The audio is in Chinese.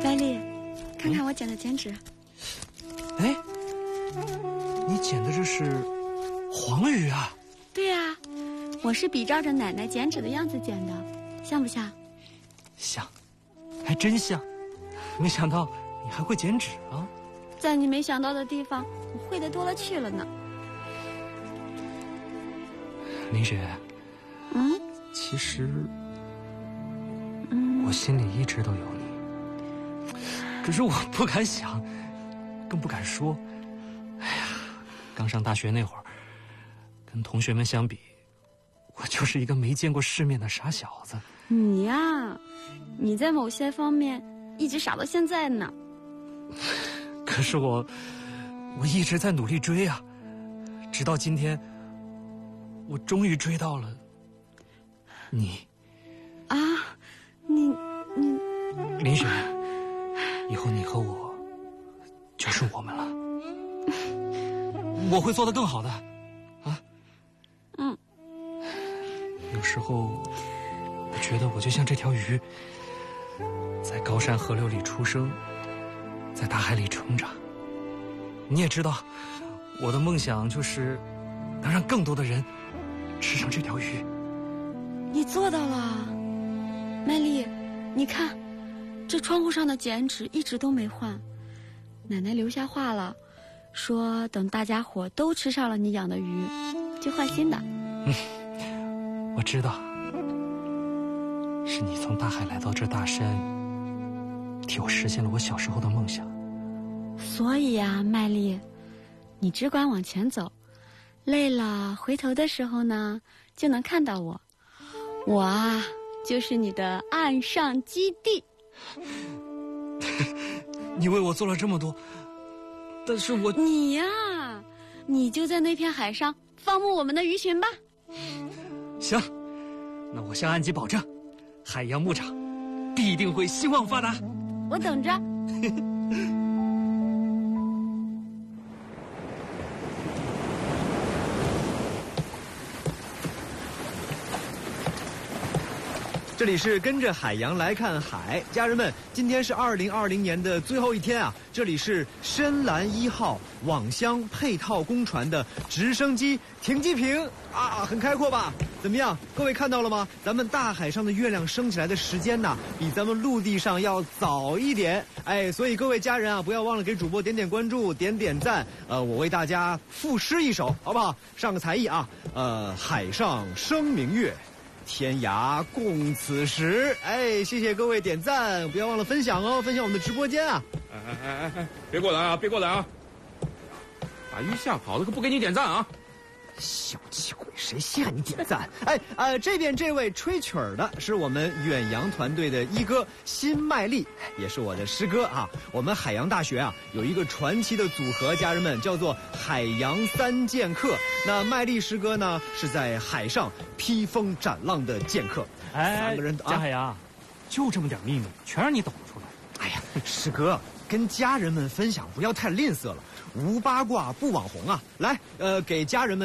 百丽，看看我剪的剪纸。 哎，你剪的这是黄鱼啊？ 对呀，我是比照着奶奶剪纸的样子剪的，像不像？ 像，还真像。没想到你还会剪纸啊！ 在你没想到的地方，我会的多了去了呢。 林雪，其实，我心里一直都有你，可是我不敢想，更不敢说。哎呀，刚上大学那会儿，跟同学们相比，我就是一个没见过世面的傻小子。 你呀，你在某些方面一直傻到现在呢。 可是我一直在努力追啊，直到今天，我终于追到了你。 啊，你， 林雪，以后你和我就是我们了。我会做得更好的，啊。有时候，我觉得我就像这条鱼，在高山河流里出生，在大海里成长。你也知道，我的梦想就是能让更多的人吃上这条鱼。 你做到了，麦丽，你看，这窗户上的剪纸一直都没换。奶奶留下话了，说等大家伙都吃上了你养的鱼，就换新的。 我知道，是你从大海来到这大山，替我实现了我小时候的梦想。 所以呀，麦丽，你只管往前走，累了回头的时候呢，就能看到我。我啊，就是你的岸上基地。 你为我做了这么多，但是你呀，你就在那片海上放牧我们的鱼群吧。 行，那我向安吉保证，海洋牧场必定会兴旺发达。 我等着。 这里是跟着海洋来看海，家人们，今天是2020年的最后一天啊！这里是深蓝1号网箱配套工船的直升机停机坪啊，很开阔吧？怎么样，各位看到了吗？咱们大海上的月亮升起来的时间呢，比咱们陆地上要早一点。哎，所以各位家人啊，不要忘了给主播点点关注，点点赞。我为大家赋诗一首，好不好？上个才艺啊，海上生明月。天涯共此时，哎，谢谢各位点赞，不要忘了分享哦，分享我们的直播间啊！ 哎，别过来啊，别过来啊！把鱼吓跑了，可不给你点赞啊！ 小气鬼，谁吓你点赞？哎，这边这位吹曲儿的是我们远洋团队的一哥辛麦丽，也是我的师哥啊。我们海洋大学啊有一个传奇的组合，家人们叫做海洋3剑客。那麦丽师哥呢是在海上披风斩浪的剑客。3个人贾海洋，就这么点秘密，全让你抖了出来。 哎呀，师哥，跟家人们分享不要太吝啬了，无八卦不网红啊！来，给家人们。